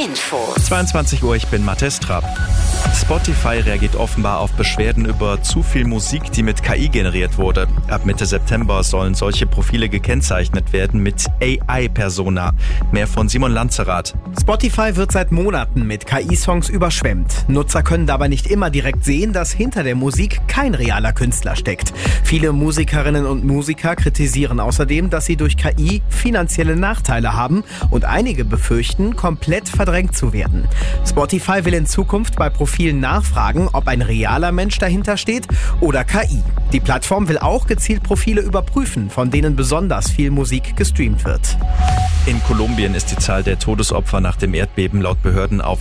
Info. 22 Uhr, ich bin Mathis Trapp. Spotify reagiert offenbar auf Beschwerden über zu viel Musik, die mit KI generiert wurde. Ab Mitte September sollen solche Profile gekennzeichnet werden mit AI-Persona. Mehr von Simon Lanzerath. Spotify wird seit Monaten mit KI-Songs überschwemmt. Nutzer können dabei nicht immer direkt sehen, dass hinter der Musik kein realer Künstler steckt. Viele Musikerinnen und Musiker kritisieren außerdem, dass sie durch KI finanzielle Nachteile haben und einige befürchten, komplett verdrängt zu werden. Spotify will in Zukunft bei Profilen nachfragen, ob ein realer Mensch dahinter steht oder KI. Die Plattform will auch gezielt Profile überprüfen, von denen besonders viel Musik gestreamt wird. In Kolumbien ist die Zahl der Todesopfer nach dem Erdbeben laut Behörden auf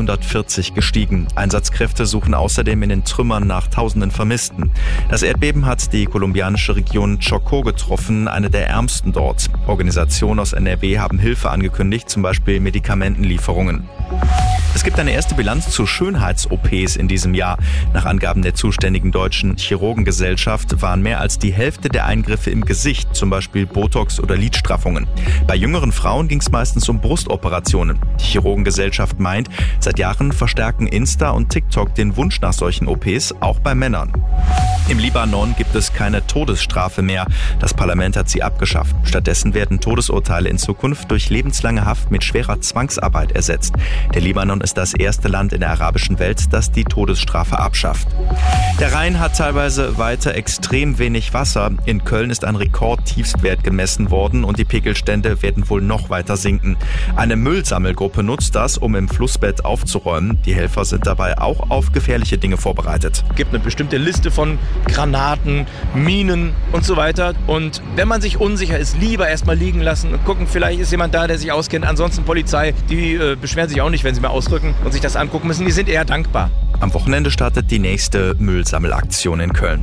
240 gestiegen. Einsatzkräfte suchen außerdem in den Trümmern nach tausenden Vermissten. Das Erdbeben hat die kolumbianische Region Chocó getroffen, eine der ärmsten dort. Organisationen aus NRW haben Hilfe angekündigt, zum Beispiel Medikamentenlieferungen. Es gibt eine erste Bilanz zu Schönheits-OPs in diesem Jahr. Nach Angaben der zuständigen deutschen Chirurgengesellschaft waren mehr als die Hälfte der Eingriffe im Gesicht, zum Beispiel Botox oder Lidstraffungen. Bei jüngeren Frauen ging es meistens um Brustoperationen. Die Chirurgengesellschaft meint, seit Jahren verstärken Insta und TikTok den Wunsch nach solchen OPs, auch bei Männern. Im Libanon gibt es keine Todesstrafe mehr. Das Parlament hat sie abgeschafft. Stattdessen werden Todesurteile in Zukunft durch lebenslange Haft mit schwerer Zwangsarbeit ersetzt. Der Libanon ist das erste Land in der arabischen Welt, das die Todesstrafe abschafft. Der Rhein hat teilweise weiter extrem wenig Wasser. In Köln ist ein Rekordtiefstwert gemessen worden und die Pegelstände werden wohl noch weiter sinken. Eine Müllsammelgruppe nutzt das, um im Flussbett aufzuräumen. Die Helfer sind dabei auch auf gefährliche Dinge vorbereitet. Es gibt eine bestimmte Liste von Granaten, Minen und so weiter. Und wenn man sich unsicher ist, lieber erstmal liegen lassen und gucken, vielleicht ist jemand da, der sich auskennt. Ansonsten Polizei, die beschweren sich auch nicht, wenn sie mal ausrücken und sich das angucken müssen. Die sind eher dankbar. Am Wochenende startet die nächste Müllsammelaktion in Köln.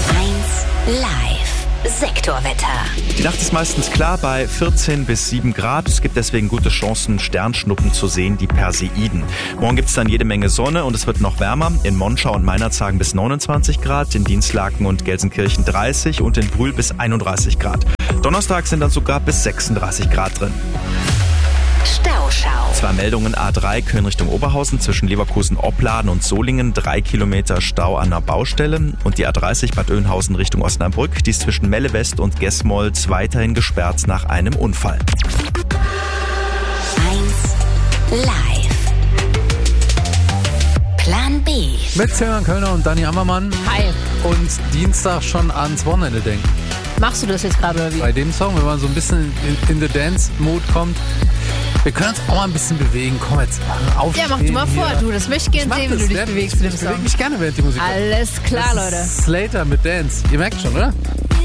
1 Live. Sektorwetter. Die Nacht ist meistens klar bei 14 bis 7 Grad. Es gibt deswegen gute Chancen, Sternschnuppen zu sehen, die Perseiden. Morgen gibt es dann jede Menge Sonne und es wird noch wärmer. In Monschau und Meinerzhagen bis 29 Grad, in Dienstlaken und Gelsenkirchen 30 und in Brühl bis 31 Grad. Donnerstag sind dann sogar bis 36 Grad drin. Stauschau. 2 Meldungen: A3 Köln Richtung Oberhausen zwischen Leverkusen-Opladen und Solingen, 3 Kilometer Stau an der Baustelle. Und die A30 Bad Oeynhausen Richtung Osnabrück, die ist zwischen Melle West und Gesmold weiterhin gesperrt nach einem Unfall. 1 Live. Plan B. Mit Silvan Kölner und Dani Ammermann. Hi. Und Dienstag schon ans Wochenende denken. Machst du das jetzt gerade oder wie? Bei dem Song, wenn man so ein bisschen in the Dance-Mode kommt. Wir können uns auch mal ein bisschen bewegen. Komm jetzt, aufstehen. Ja, mach du mal vor. Hier. Du, das möchte ich gerne sehen, wie du dich bewegst zu dem Ich bewege Song. mich gerne während die Musik kommt. Alles klar, Das Leute. ist Slater mit Dance. Ihr merkt schon, oder?